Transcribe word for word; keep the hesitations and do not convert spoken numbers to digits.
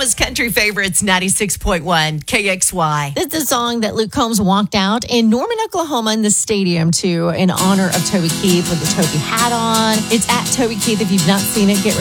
Oklahoma's country favorites, ninety-six point one K X Y. This is a song that Luke Combs walked out in Norman, Oklahoma in the stadium to in honor of Toby Keith with the Toby hat on. It's at Toby Keith. If you've not seen it, get ready.